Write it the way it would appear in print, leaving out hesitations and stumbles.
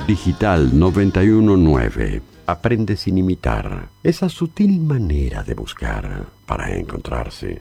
Digital 919. Aprende sin imitar. Esa sutil manera de buscar para encontrarse.